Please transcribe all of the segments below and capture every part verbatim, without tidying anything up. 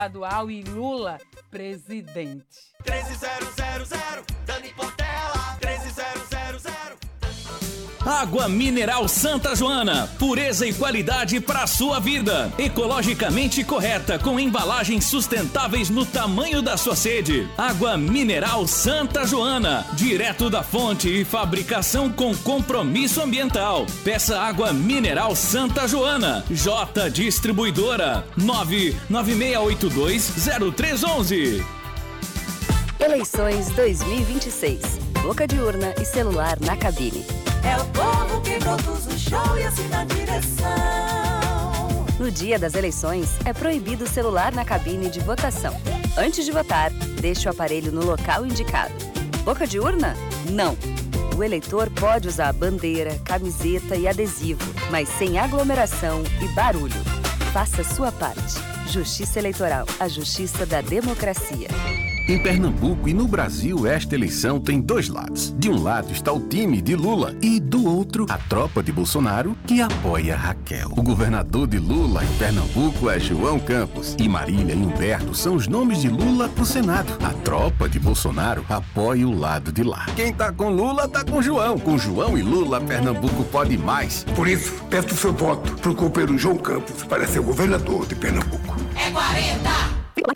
estadual e Lula presidente. treze zero zero zero, Dani Portela, treze zero zero zero. Água Mineral Santa Joana, pureza e qualidade para a sua vida. Ecologicamente correta, com embalagens sustentáveis no tamanho da sua sede. Água Mineral Santa Joana, direto da fonte e fabricação com compromisso ambiental. Peça Água Mineral Santa Joana. J Distribuidora, nove nove seis oito dois zero três um um. Eleições dois mil e vinte e seis. Boca de urna e celular na cabine. É o povo que produz o show e assina a direção. No dia das eleições, é proibido o celular na cabine de votação. Antes de votar, deixe o aparelho no local indicado. Boca de urna? Não. O eleitor pode usar a bandeira, camiseta e adesivo, mas sem aglomeração e barulho. Faça sua parte. Justiça Eleitoral, a justiça da democracia. Em Pernambuco e no Brasil, esta eleição tem dois lados. De um lado está o time de Lula e do outro, a tropa de Bolsonaro, que apoia Raquel. O governador de Lula em Pernambuco é João Campos e Marília e Humberto são os nomes de Lula pro Senado. A tropa de Bolsonaro apoia o lado de lá. Quem tá com Lula tá com João. Com João e Lula, Pernambuco pode mais. Por isso, peço seu voto pro companheiro João Campos para ser governador de Pernambuco. É quarenta!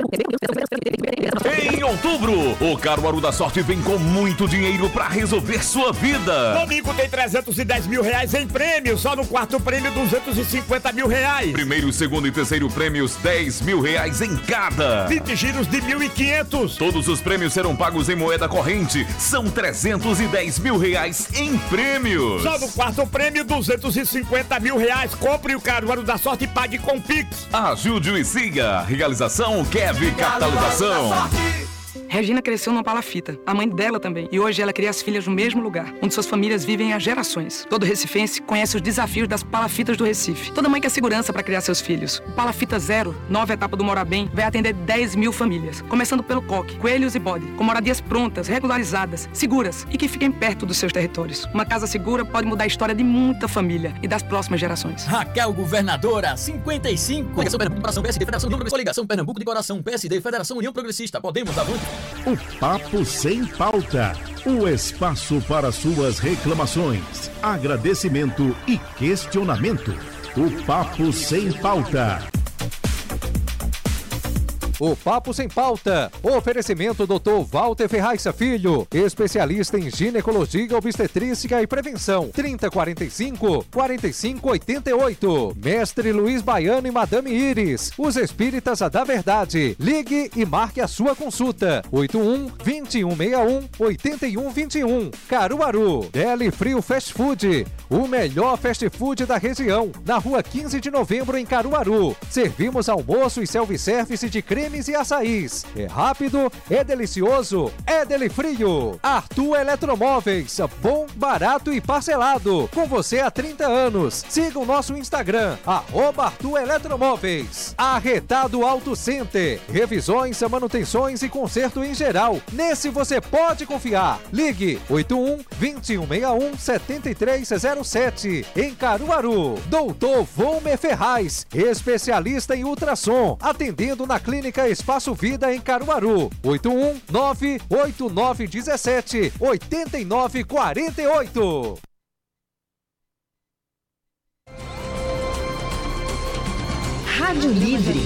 Em outubro, o Caruaru da Sorte vem com muito dinheiro pra resolver sua vida. Domingo tem trezentos e dez mil reais em prêmio, só no quarto prêmio duzentos e cinquenta mil reais. Primeiro, segundo e terceiro prêmios, dez mil reais em cada. vinte giros de mil e quinhentos. Todos os prêmios serão pagos em moeda corrente. São trezentos e dez mil reais em prêmios. Só no quarto prêmio, duzentos e cinquenta mil reais. Compre o Caruaru da Sorte e pague com Pix. Ajude e siga. Realização Kevin Capitalização. Regina cresceu numa palafita, a mãe dela também, e hoje ela cria as filhas no mesmo lugar, onde suas famílias vivem há gerações. Todo recifense conhece os desafios das palafitas do Recife. Toda mãe quer segurança para criar seus filhos. O Palafita Zero, nova etapa do Mora Bem, vai atender dez mil famílias, começando pelo coque, coelhos e bode, com moradias prontas, regularizadas, seguras e que fiquem perto dos seus territórios. Uma casa segura pode mudar a história de muita família e das próximas gerações. Raquel Governadora, cinquenta e cinco. Coligação Pernambuco, Coração, P S D, Federação Número, Coligação Pernambuco de Coração, P S D, Federação União Progressista. Podemos, avante. O Papo Sem Pauta, o espaço para suas reclamações, agradecimento e questionamento. O Papo Sem Pauta. O Papo Sem Pauta, oferecimento doutor Walter Ferraz Filho, especialista em ginecologia, obstetrícia e prevenção, trinta, quarenta e cinco, quarenta e cinco, oitenta e oito. Mestre Luiz Baiano e Madame Iris, os espíritas da verdade. Ligue e marque a sua consulta, oito um, vinte e um, sessenta e um, oitenta e um, vinte e um. Caruaru, Deli Frio Fast Food, o melhor fast food da região, na rua quinze de novembro em Caruaru. Servimos almoço e self-service de creme e açaís. É rápido, é delicioso, é Deli Frio. Arthur Eletromóveis, bom, barato e parcelado. Com você há trinta anos. Siga o nosso Instagram, arroba Arthur Eletromóveis. Arretado Auto Center, revisões, manutenções e conserto em geral. Nesse você pode confiar. Ligue oito um, vinte e um, sessenta e um, setenta e três zero sete. Em Caruaru, doutor Volmer Ferraz, especialista em ultrassom, atendendo na clínica Espaço Vida em Caruaru, oito um, nove oito nove um sete, oito nove quatro oito. Rádio Livre.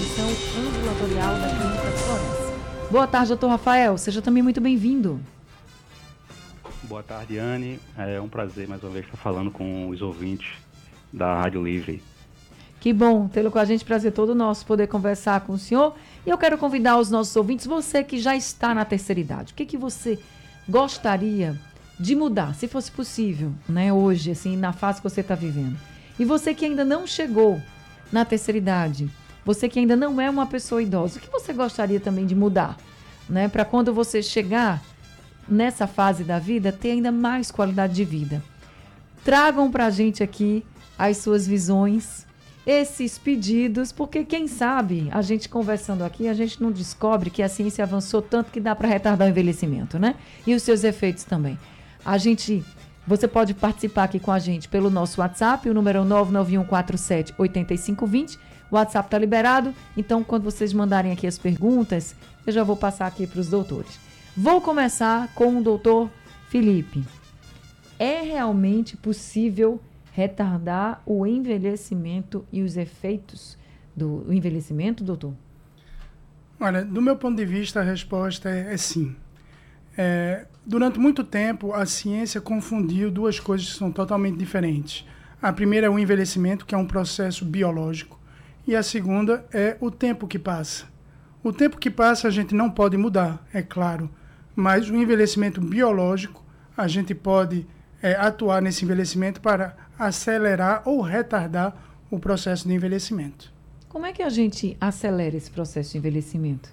Boa tarde, doutor Rafael. Seja também muito bem-vindo. Boa tarde, Anne. É um prazer mais uma vez estar falando com os ouvintes da Rádio Livre. Que bom tê-lo com a gente, prazer todo nosso poder conversar com o senhor. E eu quero convidar os nossos ouvintes, você que já está na terceira idade, o que, que você gostaria de mudar, se fosse possível, né, hoje, assim, na fase que você está vivendo? E você que ainda não chegou na terceira idade, você que ainda não é uma pessoa idosa, o que você gostaria também de mudar, né, para quando você chegar nessa fase da vida, ter ainda mais qualidade de vida? Tragam para a gente aqui as suas visões, esses pedidos, porque quem sabe, a gente conversando aqui, a gente não descobre que a ciência avançou tanto que dá para retardar o envelhecimento, né? E os seus efeitos também. A gente, você pode participar aqui com a gente pelo nosso WhatsApp, o número é nove nove um quatro sete, oito cinco dois zero. O WhatsApp está liberado, então quando vocês mandarem aqui as perguntas, eu já vou passar aqui para os doutores. Vou começar com o doutor Felipe. É realmente possível retardar o envelhecimento e os efeitos do envelhecimento, doutor? Olha, do meu ponto de vista, a resposta é, é sim. É, durante muito tempo, a ciência confundiu duas coisas que são totalmente diferentes. A primeira é o envelhecimento, que é um processo biológico, e a segunda é o tempo que passa. O tempo que passa a gente não pode mudar, é claro, mas o envelhecimento biológico, a gente pode é, atuar nesse envelhecimento para acelerar ou retardar o processo de envelhecimento. Como é que a gente acelera esse processo de envelhecimento?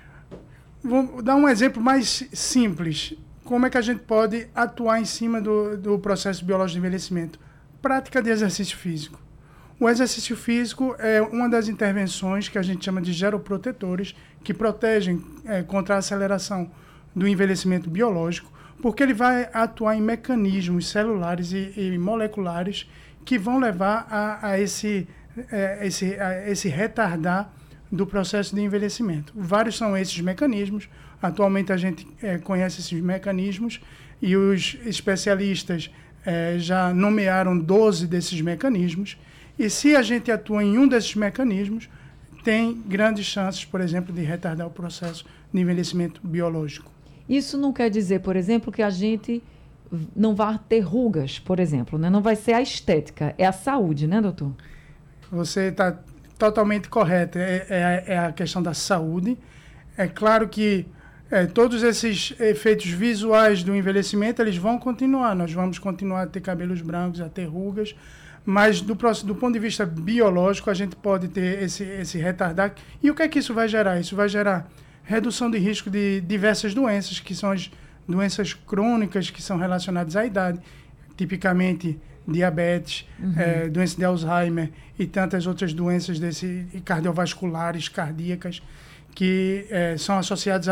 Vou dar um exemplo mais simples. Como é que a gente pode atuar em cima do, do processo biológico de envelhecimento? Prática de exercício físico. O exercício físico é uma das intervenções que a gente chama de geroprotetores, que protegem é, contra a aceleração do envelhecimento biológico, porque ele vai atuar em mecanismos celulares e, e moleculares que vão levar a, a, esse, é, esse, a esse retardar do processo de envelhecimento. Vários são esses mecanismos. Atualmente a gente é, conhece esses mecanismos e os especialistas é, já nomearam doze desses mecanismos. E se a gente atua em um desses mecanismos, tem grandes chances, por exemplo, de retardar o processo de envelhecimento biológico. Isso não quer dizer, por exemplo, que a gente não vai ter rugas, por exemplo, né? Não vai ser a estética, é a saúde, né, doutor? Você está totalmente correto, é, é, é a questão da saúde. É claro que é, todos esses efeitos visuais do envelhecimento, eles vão continuar, nós vamos continuar a ter cabelos brancos, a ter rugas, mas do, do ponto de vista biológico, a gente pode ter esse, esse retardar. E o que é que isso vai gerar? Isso vai gerar redução de risco de diversas doenças, que são as doenças crônicas que são relacionadas à idade, tipicamente diabetes, uhum. é, doença de Alzheimer e tantas outras doenças desse, cardiovasculares, cardíacas, que é, são associadas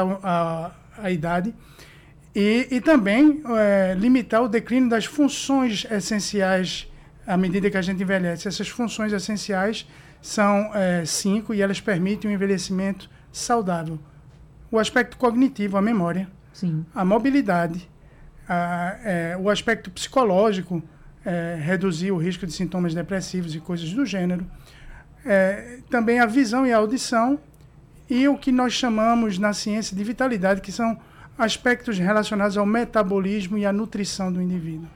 à idade. E, e também é, limitar o declínio das funções essenciais à medida que a gente envelhece. Essas funções essenciais são é, cinco e elas permitem um envelhecimento saudável. O aspecto cognitivo, a memória, Sim. a mobilidade, a, é, o aspecto psicológico, é, reduzir o risco de sintomas depressivos e coisas do gênero, é, também a visão e a audição e o que nós chamamos na ciência de vitalidade, que são aspectos relacionados ao metabolismo e à nutrição do indivíduo.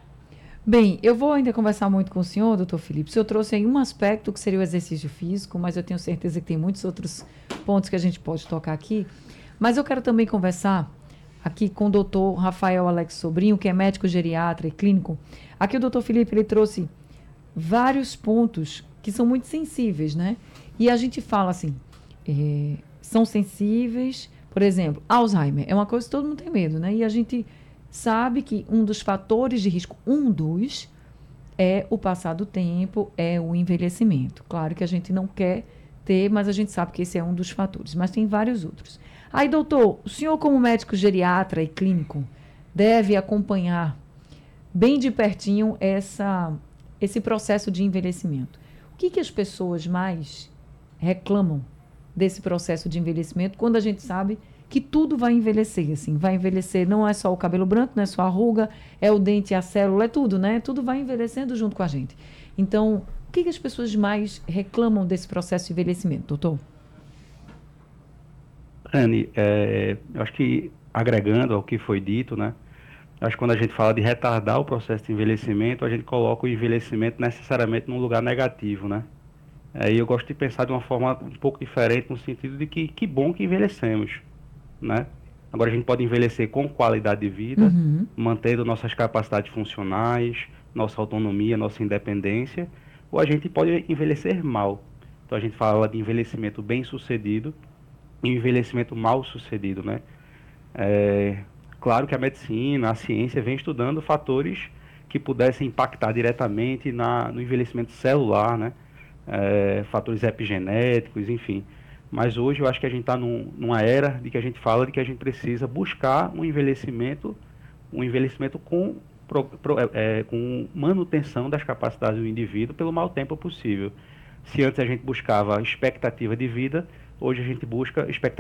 Bem, eu vou ainda conversar muito com o senhor, doutor Felipe. O senhor trouxe aí um aspecto que seria o exercício físico, mas eu tenho certeza que tem muitos outros pontos que a gente pode tocar aqui. Mas eu quero também conversar aqui com o doutor Rafael Alex Sobrinho, que é médico geriatra e clínico. Aqui o doutor Felipe, ele trouxe vários pontos que são muito sensíveis, né? E a gente fala assim, é, são sensíveis, por exemplo, Alzheimer é uma coisa que todo mundo tem medo, né? E a gente sabe que um dos fatores de risco, um dos, é o passar do tempo, é o envelhecimento. Claro que a gente não quer ter, mas a gente sabe que esse é um dos fatores, mas tem vários outros. Aí, doutor, o senhor como médico geriatra e clínico deve acompanhar bem de pertinho essa, esse processo de envelhecimento. O que, que as pessoas mais reclamam desse processo de envelhecimento quando a gente sabe que tudo vai envelhecer, assim, vai envelhecer, não é só o cabelo branco, não é só a ruga, é o dente, a célula, é tudo, né? Tudo vai envelhecendo junto com a gente. Então, o que, que as pessoas mais reclamam desse processo de envelhecimento, doutor? Anne, é, eu acho que agregando ao que foi dito, né? Acho que quando a gente fala de retardar o processo de envelhecimento, a gente coloca o envelhecimento necessariamente num lugar negativo, né? Aí eu gosto de pensar de uma forma um pouco diferente, no sentido de que que bom que envelhecemos, né? Agora a gente pode envelhecer com qualidade de vida, uhum. mantendo nossas capacidades funcionais, nossa autonomia, nossa independência, ou a gente pode envelhecer mal. Então a gente fala de envelhecimento bem sucedido e envelhecimento mal sucedido, né? É, claro que a medicina, a ciência vem estudando fatores que pudessem impactar diretamente na, no envelhecimento celular, né? É, fatores epigenéticos, enfim. Mas hoje eu acho que a gente está num, numa era de que a gente fala de que a gente precisa buscar um envelhecimento, um envelhecimento com, pro, pro, é, com manutenção das capacidades do indivíduo pelo maior tempo possível. Se antes a gente buscava expectativa de vida, hoje a gente busca expectativa